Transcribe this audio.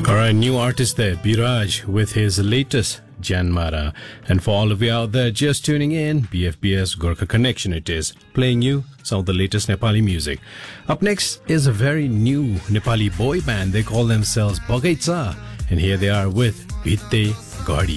Alright, new artist there, Biraj, with his latest Janmara. And for all of you out there just tuning in, BFBS Gorkha Connection it is, playing you some of the latest Nepali music. Up next is a very new Nepali boy band. They call themselves Bagaitsa, and here they are with Bitte Gadi.